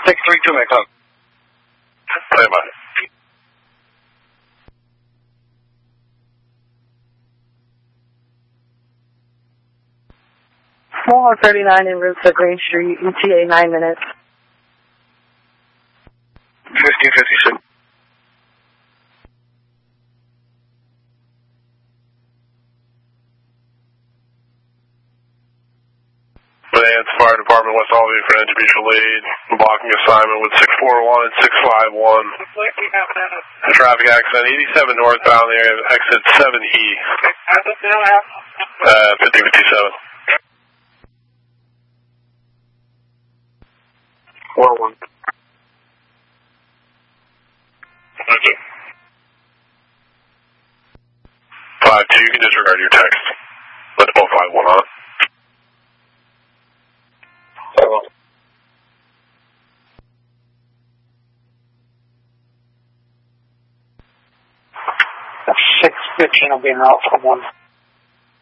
632, make up. Stand by. Mall 39 en route to Green Street, ETA 9 minutes. 1556. Vance Fire Department, West Albany for Distribution Lead. Blocking assignment with 641 and 651. Traffic accident 87 northbound there, exit 7E. 5057. 41. Okay. 52, you can disregard your text. Let the 151 on. Hello. 615 will be in route for 1.